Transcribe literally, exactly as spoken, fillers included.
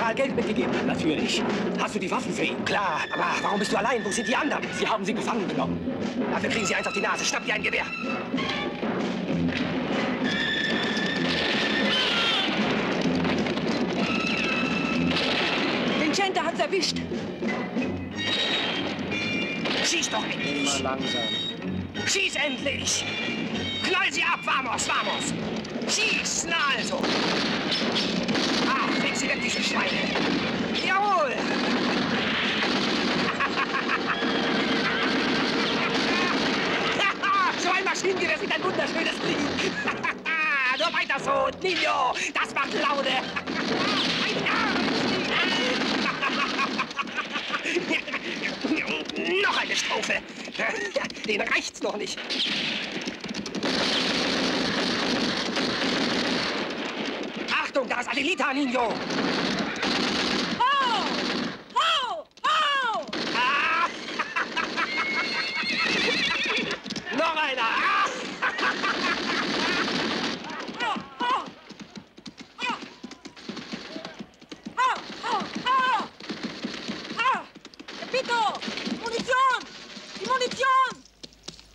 General Geld mitgegeben? Natürlich. Hast du die Waffen für ihn? Klar, aber warum bist du allein? Wo sind die anderen? Sie haben sie gefangen genommen. Dafür kriegen sie eins auf die Nase. Schnapp dir ein Gewehr. Vincente hat's erwischt. Schieß doch endlich! Immer langsam. Schieß endlich! Knall sie ab! Vamos, vamos! Schieß! Na also! Ach, leg sie weg, diese Schweine! Jawohl! So ein Maschinengewehr ist ein wunderschönes Lied! Nur weiter so, Nino! Das macht Laune! Noch eine Strophe. Den reicht's noch nicht. Achtung, da ist Adelita, Nino.